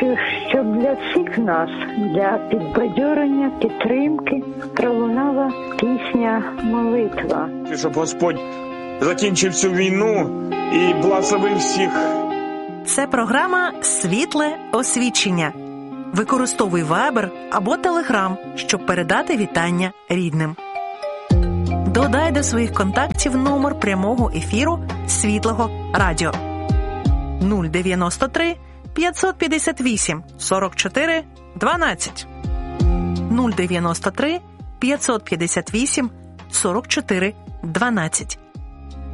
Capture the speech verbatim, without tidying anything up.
хочу, щоб для всіх нас, для підбадьорення, підтримки пролунала пісня «Молитва». Щоб Господь закінчив цю війну і благословив всіх. Це програма «Світле освічення». Використовуй Viber або Telegram, щоб передати вітання рідним. Додай до своїх контактів номер прямого ефіру Світлого радіо нуль дев'яносто три п'ятсот п'ятдесят вісім сорок чотири дванадцять нуль дев'яносто три п'ятсот п'ятдесят вісім сорок чотири дванадцять.